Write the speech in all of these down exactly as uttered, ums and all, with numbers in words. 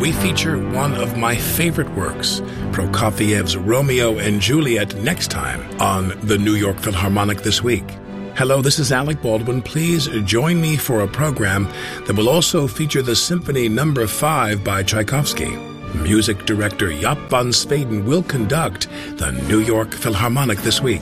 we feature one of my favorite works, Prokofiev's Romeo and Juliet, next time on the New York Philharmonic This Week. Hello, this is Alec Baldwin. Please join me for a program that will also feature the Symphony Number five by Tchaikovsky. Music director Jaap van Zweden will conduct the New York Philharmonic This Week.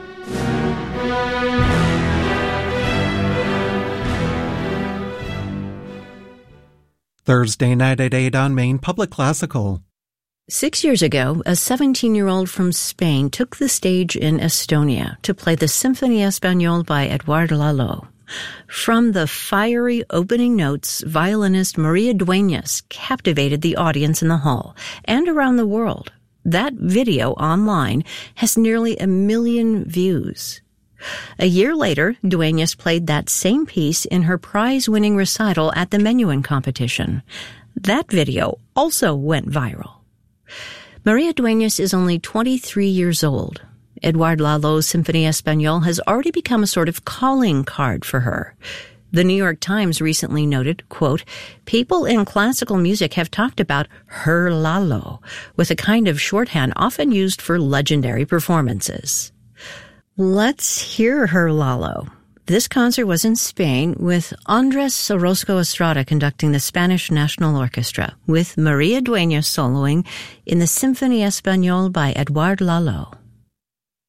Thursday night at eight on Maine Public Classical. Six years ago, a seventeen-year-old from Spain took the stage in Estonia to play the Symphonie Espagnole by Edouard Lalo. From the fiery opening notes, violinist Maria Dueñas captivated the audience in the hall and around the world. That video online has nearly a million views. A year later, Dueñas played that same piece in her prize-winning recital at the Menuhin competition. That video also went viral. Maria Dueñas is only twenty-three years old. Edouard Lalo's Symphonie Espagnole has already become a sort of calling card for her. The New York Times recently noted, quote, "People in classical music have talked about her Lalo, with a kind of shorthand often used for legendary performances." Let's hear her Lalo. This concert was in Spain with Andres Orozco Estrada conducting the Spanish National Orchestra, with Maria Dueñas soloing in the Symphonie Espagnole by Edouard Lalo.